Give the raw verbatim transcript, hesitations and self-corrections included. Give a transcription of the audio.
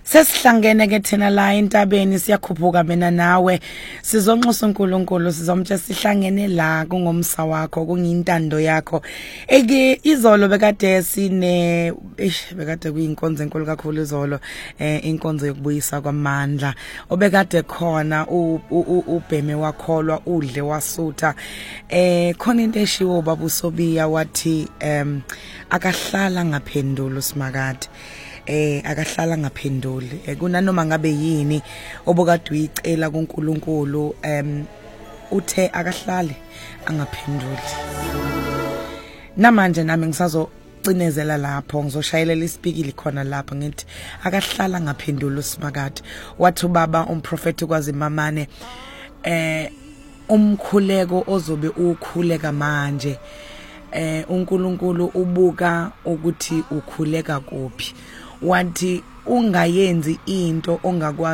Sesihlangene ke thina la entabeni siyakhuphuka mina nawe sizonxusa uNkulunkulu sizomtshe sihlangene la kungomsa wakho kungintando yakho eke izolo bekade sine bekade kuyinkonzo enkulu kakhulu izolo eh inkonzo yokubuyisa kwamandla obekade khona ubheme wakholwa udle wasutha eh khona into eshiwo baba uSobiya wathi em akahlala ngaphendulo simakade eh akahlala ngaphenduli kunanoma ngabe yini obokade uyicela kuNkulunkulu em uthe akahlale angaphenduli namanje nami ngisazocinezela lapho ngizoshayelela isipikili khona lapho ngithi akahlala ngaphenduli simakade wathi ubaba umprofeti kwaZimamane eh umkhuleko ozobe ukhuleka manje eh uNkulunkulu ubuka ukuthi ukhuleka kuphi wathi ungayenzi into ongakwazi